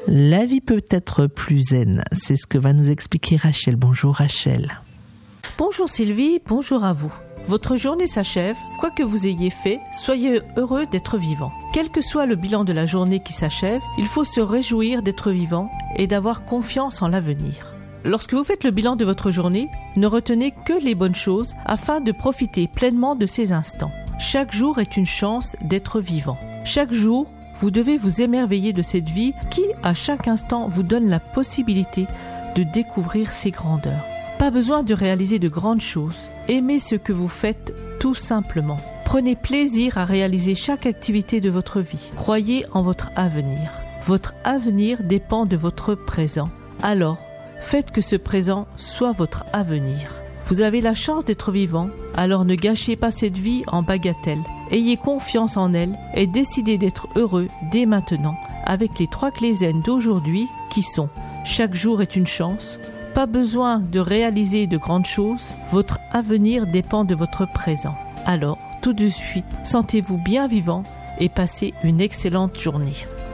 La vie peut être plus zen. C'est ce que va nous expliquer Rachel. Bonjour Rachel. Bonjour Sylvie, bonjour à vous. Votre journée s'achève, quoi que vous ayez fait, soyez heureux d'être vivant. Quel que soit le bilan de la journée qui s'achève, il faut se réjouir d'être vivant et d'avoir confiance en l'avenir. Lorsque vous faites le bilan de votre journée, ne retenez que les bonnes choses afin de profiter pleinement de ces instants. Chaque jour est une chance d'être vivant. Chaque jour, vous devez vous émerveiller de cette vie qui, à chaque instant, vous donne la possibilité de découvrir ses grandeurs. Pas besoin de réaliser de grandes choses. Aimez ce que vous faites tout simplement. Prenez plaisir à réaliser chaque activité de votre vie. Croyez en votre avenir. Votre avenir dépend de votre présent. Alors, faites que ce présent soit votre avenir. Vous avez la chance d'être vivant, alors ne gâchez pas cette vie en bagatelle. Ayez confiance en elle et décidez d'être heureux dès maintenant avec les 3 clés zen d'aujourd'hui qui sont « Chaque jour est une chance », pas besoin de réaliser de grandes choses, votre avenir dépend de votre présent. Alors, tout de suite, sentez-vous bien vivant et passez une excellente journée.